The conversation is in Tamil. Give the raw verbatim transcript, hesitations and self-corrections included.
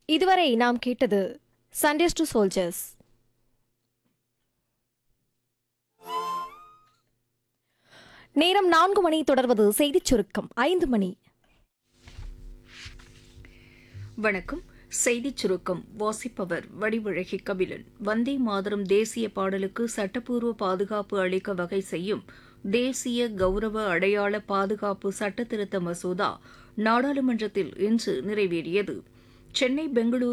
இதுவரை நாம் கேட்டது சண்டேஸ் டு சோல்ஜர்ஸ். நேரம் நான்கு மணி. தொடர்வது செய்திச் சுருக்கம். ஐந்து மணி. வணக்கம். செய்திச் சுருக்கம் வாசிப்பவர் வடிவழகி கபிலன். வந்தே மாதரம் தேசிய பாடலுக்கு சட்டப்பூர்வ பாதுகாப்பு அளிக்க வகை செய்யும் தேசிய கௌரவ அடையாள பாதுகாப்பு சட்டத்திருத்த மசோதா நாடாளுமன்றத்தில் இன்று நிறைவேறியது. சென்னை பெங்களூரு